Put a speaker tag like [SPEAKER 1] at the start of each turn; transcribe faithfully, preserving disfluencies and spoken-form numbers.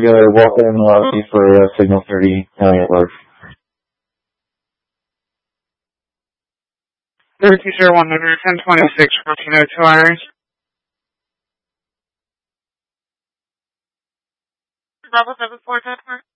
[SPEAKER 1] together, walk in the lobby for uh, signal thirty, county at large.
[SPEAKER 2] thirty zero one hundred, ten twenty-six, fourteen oh two hours. Bravo seven four, ten four.